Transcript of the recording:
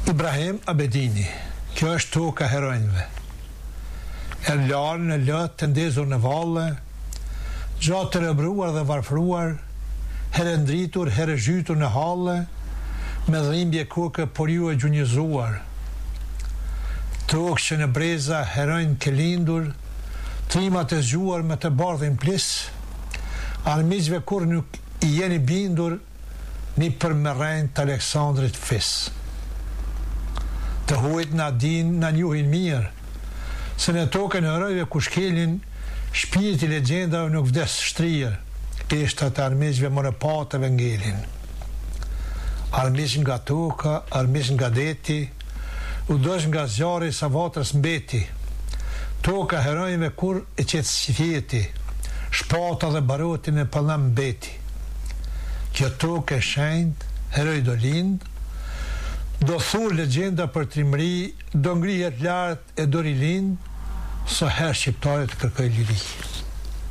Ibrahim Abedini. Kjo është toka heronjve. E larë në lëtë të ndezur në valle, gjatë të rëbruar dhe varfruar, herë ndritur, herë zhytur në halle, me dhimbje kokë por ju e gjunjëzuar. Tokë që në breza heronjë ke lindur, trimat e zgjuar me të bardhin plis, armiqve kur nuk i jeni bindur, një përmeren të Aleksandrit Fis. Të huajt na din, na njohin mirë, se në tokën e herojve ku shkelin, shpirti legjendave nuk vdes shtrirë, ishte të armiqve më në patëve ngelin. Armiq nga toka, armiq nga deti, u dosh nga zjarri sa vatës mbeti. Toka herojve kur e qetë si fjeti, shpata dhe barotin e pëllam mbeti. Kjo tokë e shenjt, heroj do lind, do thur legjenda për trimëri, do ngrihet lart e do rilind, sa herë shqiptarit kërkoj liri.